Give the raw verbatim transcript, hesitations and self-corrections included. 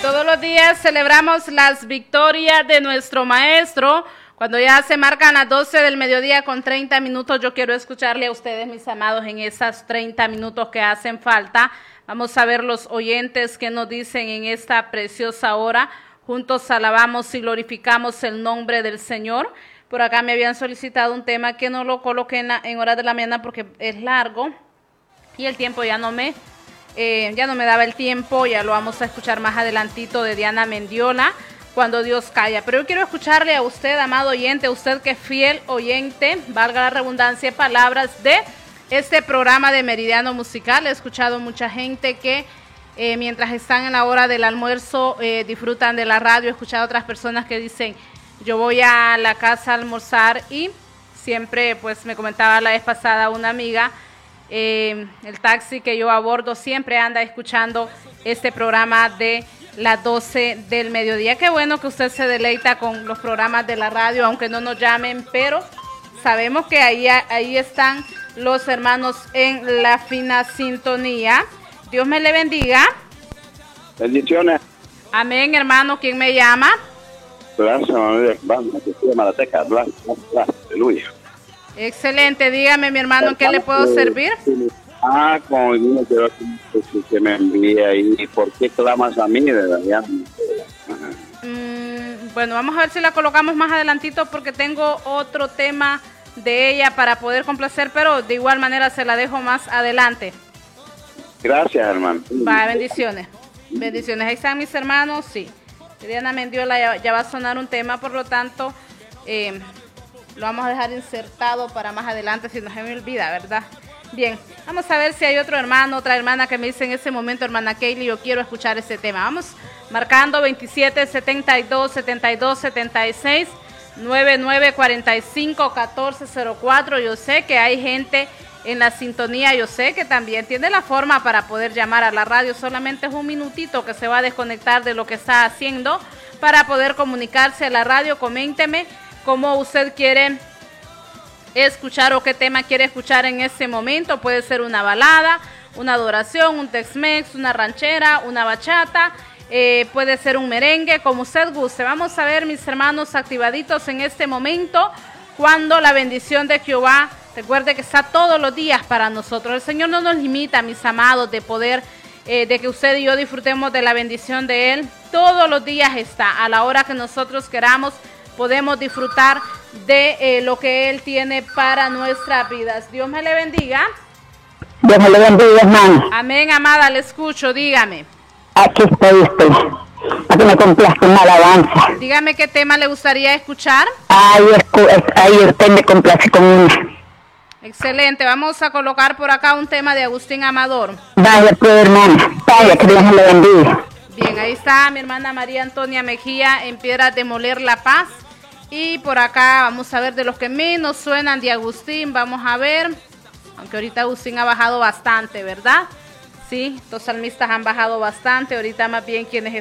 Todos los días celebramos las victorias de nuestro maestro. Cuando ya se marcan las doce del mediodía con treinta minutos, yo quiero escucharle a ustedes, mis amados, en esas treinta minutos que hacen falta. Vamos a ver los oyentes que nos dicen en esta preciosa hora. Juntos alabamos y glorificamos el nombre del Señor. Por acá me habían solicitado un tema que no lo coloqué en, la, en horas de la mañana porque es largo y el tiempo ya no me... Eh, ya no me daba el tiempo, ya lo vamos a escuchar más adelantito de Diana Mendiola, Cuando Dios calla. Pero yo quiero escucharle a usted, amado oyente, a usted que es fiel oyente, valga la redundancia, palabras de este programa de Meridiano Musical. He escuchado mucha gente que eh, mientras están en la hora del almuerzo eh, disfrutan de la radio. He escuchado otras personas que dicen, yo voy a la casa a almorzar, y siempre, pues me comentaba la vez pasada una amiga, Eh, el taxi que yo abordo siempre anda escuchando este programa de las doce del mediodía. Qué bueno que usted se deleita con los programas de la radio, aunque no nos llamen, pero sabemos que ahí, ahí están los hermanos en la fina sintonía. Dios me le bendiga. Bendiciones. Amén, hermano. ¿Quién me llama? Blas, Malateca, Blas, Blas, aleluya. Excelente, dígame, mi hermano, ¿en qué le puedo servir? Ah, con el quiero que me envíe ahí. ¿Por qué clamas a mí, de verdad? Mm, bueno, vamos a ver si la colocamos más adelantito porque tengo otro tema de ella para poder complacer, pero de igual manera se la dejo más adelante. Gracias, hermano. Va, bendiciones. Bendiciones. Ahí están mis hermanos, sí. Diana Mendiola ya, ya va a sonar un tema, por lo tanto... Eh, lo vamos a dejar insertado para más adelante, si no se me olvida, ¿verdad? Bien, vamos a ver si hay otro hermano, otra hermana que me dice en ese momento, hermana Kaylee, yo quiero escuchar ese tema. Vamos marcando veintisiete, setenta y dos, setenta y dos, setenta y seis, noventa y nueve, cuarenta y cinco, catorce cero cuatro. Yo sé que hay gente en la sintonía, yo sé que también tiene la forma para poder llamar a la radio. Solamente es un minutito que se va a desconectar de lo que está haciendo para poder comunicarse a la radio. Coménteme cómo usted quiere escuchar o qué tema quiere escuchar en este momento. Puede ser una balada, una adoración, un Tex-Mex, una ranchera, una bachata, eh, puede ser un merengue, como usted guste. Vamos a ver, mis hermanos, activaditos en este momento, cuando la bendición de Jehová, recuerde que está todos los días para nosotros. El Señor no nos limita, mis amados, de poder, eh, de que usted y yo disfrutemos de la bendición de Él. Todos los días está, a la hora que nosotros queramos, podemos disfrutar de eh, lo que Él tiene para nuestras vidas. Dios me le bendiga. Dios me le bendiga, hermano. Amén, amada, le escucho, dígame. Aquí estoy, estoy. Aquí me complazca una alabanza. Dígame qué tema le gustaría escuchar. Ahí, ahí usted me complace con una. Excelente, vamos a colocar por acá un tema de Agustín Amador. Vaya pues, hermana, vaya, que Dios me le bendiga. Bien, ahí está mi hermana María Antonia Mejía en Piedras de Moler, La Paz. Y por acá vamos a ver de los que menos suenan de Agustín. Vamos a ver, aunque ahorita Agustín ha bajado bastante, ¿verdad? Sí, los salmistas han bajado bastante. Ahorita más bien quienes